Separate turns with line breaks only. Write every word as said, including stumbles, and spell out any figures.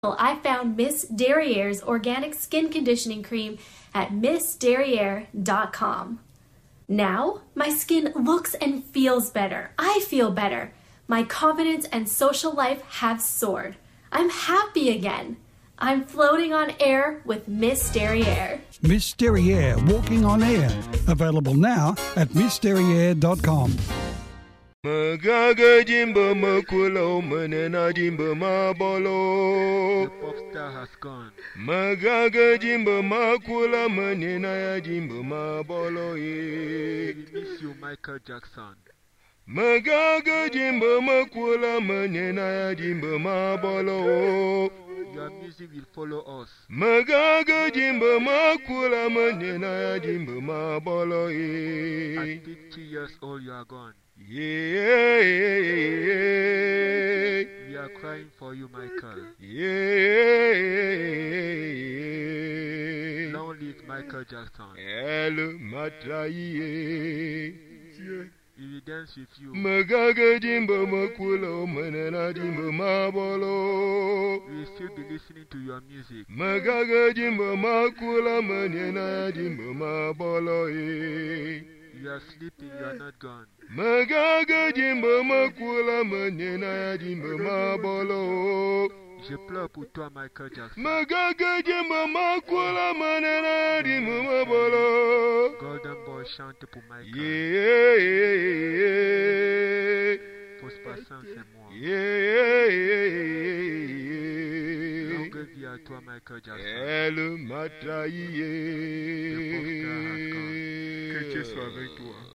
I found Miss Derriere's organic skin conditioning cream at miss derriere dot com. Now, my skin looks and feels better. I feel better. My confidence and social life have soared. I'm happy again. I'm floating on air with Miss Derriere.
Miss Derriere, walking on air. Available now at miss derriere dot com.
Magaga jimba makulo manena jimba mabolo.
The pop star has gone.
Magaga jimba makula manena ya jimba mabolo ye.
We miss you, Michael Jackson.
Magaga jimba makula manena ya jimba mabolo.
Your music will follow us.
Magaga jimba makula manena ya jimba mabolo ye.
At fifty years old, you are gone.
Yeah,
we are crying for you, Michael.
Yeah,
long live Michael Jackson.
Hello, Matraye.
We will dance with you.
Magaga jimba makulo manana jimba mabolo.
We will still be listening to your music.
Magaga jimba makula manana jimba mabolo.
You are sleeping, you are not gone.
Magaga jimba makula manena jimba mabolo.
Je pleure pour toi, Michael Jackson.
Magaga jimba makula manena jimba mabolo.
Golden Boy chante pour Michael.
Yeah, yeah, yeah.
Fausse patience, c'est moi.
Yeah, yeah, yeah.
Longue vie à toi, Michael Jackson.
Elle m'a trahi.
Le pop star has gone. Que Dieu soit avec toi.